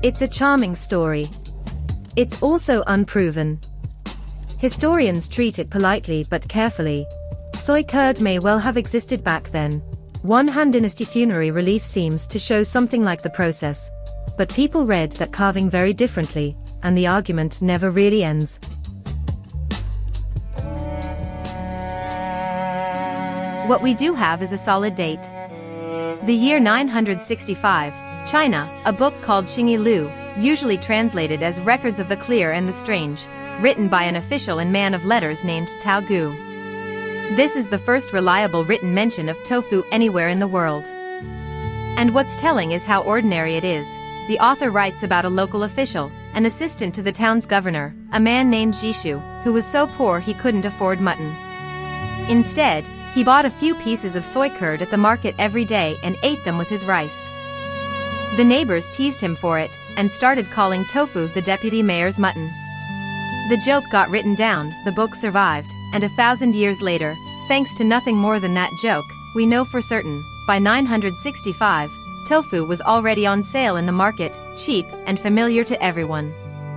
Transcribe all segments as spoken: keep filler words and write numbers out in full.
It's a charming story. It's also unproven. Historians treat it politely but carefully. Soy curd may well have existed back then. One Han Dynasty funerary relief seems to show something like the process. But people read that carving very differently, and the argument never really ends. What we do have is a solid date. The year nine hundred sixty-five, China, a book called Xingyi Lu, usually translated as Records of the Clear and the Strange, written by an official and man of letters named Tao Gu. This is the first reliable written mention of tofu anywhere in the world. And what's telling is how ordinary it is. The author writes about a local official, an assistant to the town's governor, a man named Jishu, who was so poor he couldn't afford mutton. Instead, he bought a few pieces of soy curd at the market every day and ate them with his rice. The neighbors teased him for it, and started calling tofu the deputy mayor's mutton. The joke got written down, the book survived, and a thousand years later, thanks to nothing more than that joke, we know for certain, by nine hundred sixty-five, tofu was already on sale in the market, cheap and familiar to everyone.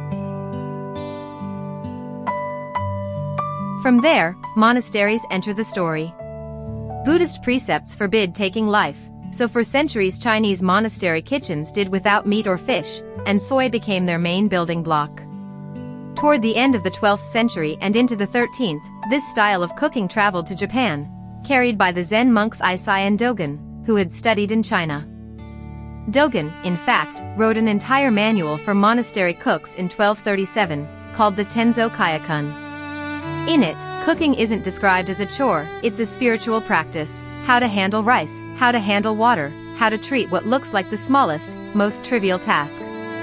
From there, monasteries enter the story. Buddhist precepts forbid taking life, so for centuries Chinese monastery kitchens did without meat or fish, and soy became their main building block. Toward the end of the twelfth century and into the thirteenth, this style of cooking traveled to Japan, carried by the Zen monks Eisai and Dogen, who had studied in China. Dogen, in fact, wrote an entire manual for monastery cooks in twelve thirty-seven, called the Tenzo Kayakun. In it, cooking isn't described as a chore, it's a spiritual practice: how to handle rice, how to handle water, how to treat what looks like the smallest, most trivial task.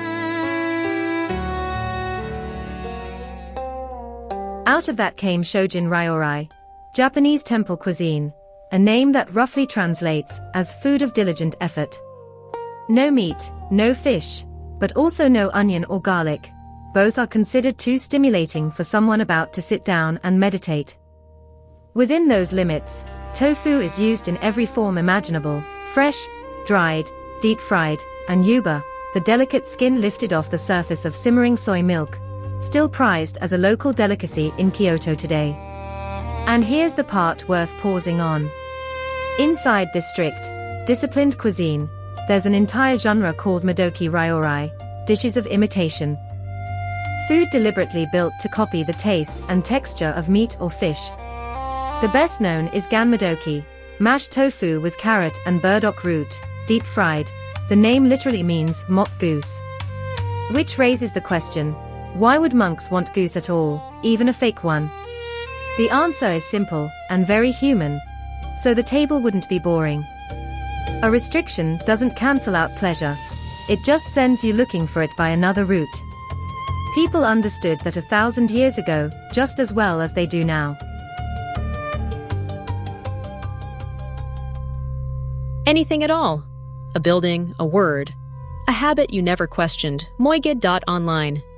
Out of that came Shojin Ryorai, Japanese temple cuisine, a name that roughly translates as food of diligent effort. No meat, no fish, but also no onion or garlic. Both are considered too stimulating for someone about to sit down and meditate. Within those limits, tofu is used in every form imaginable: fresh, dried, deep-fried, and yuba, the delicate skin lifted off the surface of simmering soy milk, still prized as a local delicacy in Kyoto today. And here's the part worth pausing on. Inside this strict, disciplined cuisine, there's an entire genre called Madoki Ryorai, dishes of imitation. Food deliberately built to copy the taste and texture of meat or fish. The best known is Ganmadoki, mashed tofu with carrot and burdock root, deep fried. The name literally means mock goose. Which raises the question, why would monks want goose at all, even a fake one? The answer is simple, and very human. So the table wouldn't be boring. A restriction doesn't cancel out pleasure. It just sends you looking for it by another route. People understood that a thousand years ago, just as well as they do now. Anything at all. A building, a word, a habit you never questioned. Moigid dot online.